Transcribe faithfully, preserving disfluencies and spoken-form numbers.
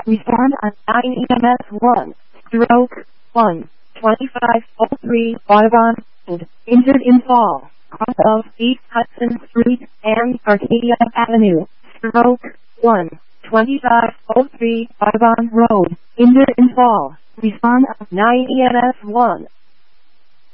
Respond on nine E M S one, stroke one, twenty-five oh three Audubon, and injured in fall, cross of East Hudson Street and Arcadia Avenue, stroke one, twenty-five oh three Audubon Road, injured in fall. Respond on nine E M S one.